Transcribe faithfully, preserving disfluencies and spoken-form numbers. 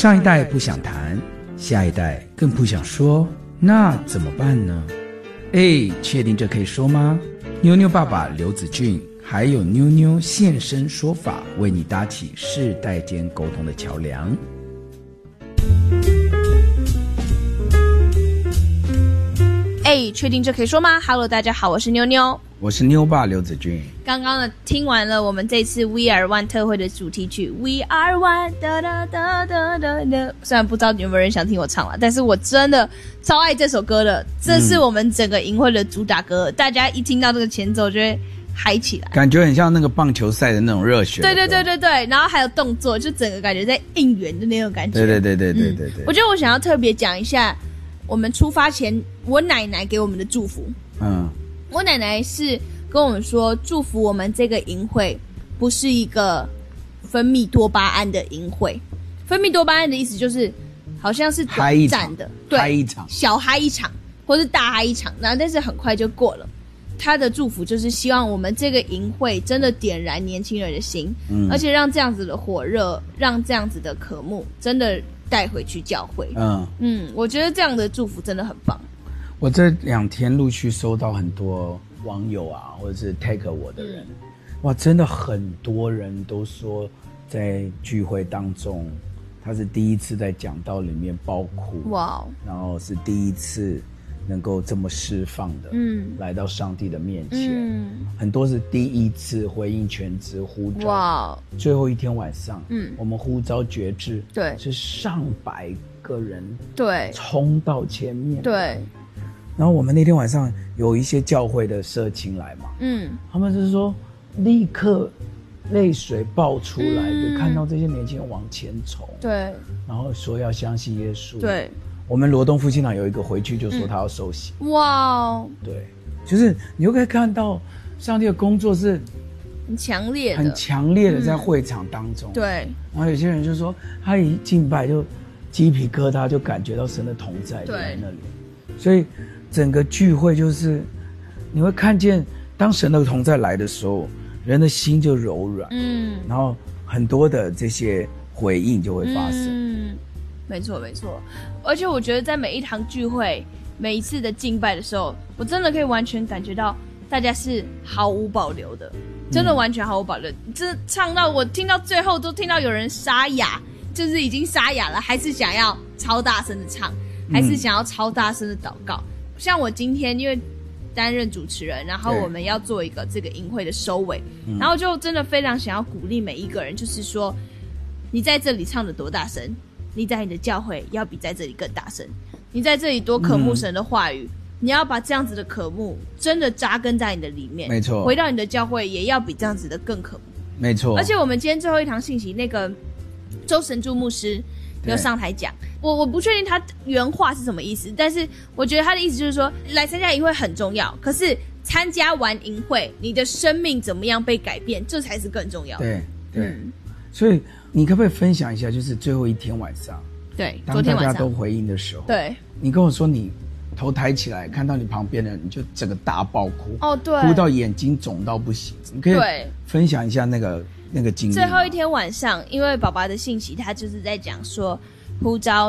上一代不想谈，下一代更不想说，那怎么办呢？哎，确定这可以说吗？妞妞爸爸刘子俊还有妞妞现身说法，为你搭起世代间沟通的桥梁。 哎，确定这可以说吗 ？Hello， 大家好，我是妞妞， 我是妞爸刘子俊。 刚刚呢，听完了我们这次 We Are One 特会的主题曲 We Are One， 哒哒哒哒哒哒。虽然不知道有没有人想听我唱了，但是我真的超爱这首歌的。这是我们整个营会的主打歌，嗯、大家一听到这个前奏就会嗨起来， 感觉很像那个棒球赛的那种热血。 对对对对对，然后还有动作，就整个感觉在应援的那种感觉。 对对对对对对对。 嗯、我觉得我想要特别讲一下。我们出发前，我奶奶给我们的祝福。嗯，我奶奶是跟我们说，祝福我们这个营会不是一个分泌多巴胺的营会。分泌多巴胺的意思就是，好像是短暂的，对， 嗨一场， 小嗨一场，或是大嗨一场，然后但是很快就过了。他的祝福就是希望我们这个营会真的点燃年轻人的心，嗯，而且让这样子的火热，让这样子的渴慕，真的带回去教会。嗯嗯，我觉得这样的祝福真的很棒。 我这两天陆续收到很多网友啊，或者是 tag 我的人，嗯、哇，真的很多人都说在聚会当中，他是第一次在讲道里面爆哭，哇，然后是第一次能够这么释放的，嗯，来到上帝的面前，嗯，很多是第一次回应全职呼召，哇，最后一天晚上，嗯，我们呼召决志，对，是上百个人，对，冲到前面，对，然后我们那天晚上有一些教会的社青来嘛，嗯，他们就是说立刻泪水爆出来的，嗯、看到这些年轻人往前冲，对，然后说要相信耶稣，对。我们罗东复兴堂有一个回去就说他要受洗，嗯、哇，对，就是你就可以看到上帝的工作是很强烈的， 很强烈的在会场当中，嗯、对。然后有些人就说他一敬拜就鸡皮疙瘩，就感觉到神的同在在那里，所以整个聚会就是你会看见，当神的同在来的时候，人的心就柔软，嗯，然后很多的这些回应就会发生，嗯。 没错没错，而且我觉得在每一堂聚会，每一次的敬拜的时候，我真的可以完全感觉到大家是毫无保留的，真的完全毫无保留。真、嗯、唱到我听到最后都听到有人沙哑，就是已经沙哑了，还是想要超大声的唱，还是想要超大声的祷告。嗯、像我今天因为担任主持人，然后我们要做一个这个营会的收尾，嗯、然后就真的非常想要鼓励每一个人，就是说你在这里唱得多大声，你在你的教会要比在这里更大声，你在这里多渴慕神的话语，嗯、你要把这样子的渴慕真的扎根在你的里面，没错，回到你的教会也要比这样子的更渴慕，没错。而且我们今天最后一堂信息，那个周神柱牧师有上台讲，我我不确定他原话是什么意思，但是我觉得他的意思就是说，来参加营会很重要，可是参加完营会，你的生命怎么样被改变，这才是更重要的。对对。嗯， 所以你可不可以分享一下，就是最后一天晚上， 对， 当大家都回应的时候，对，你跟我说你头抬起来，看到你旁边的人，你就整个大爆哭，哦，对，哭到眼睛肿到不行。你可以分享一下那个那个经历。 最后一天晚上，因为爸爸的信息，他就是在讲说呼召